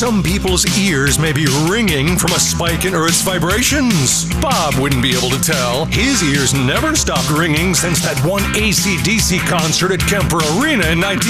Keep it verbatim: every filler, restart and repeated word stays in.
Some people's ears may be ringing from a spike in Earth's vibrations. Bob wouldn't be able to tell. His ears never stopped ringing since that one A C D C concert at Kemper Arena in nineteen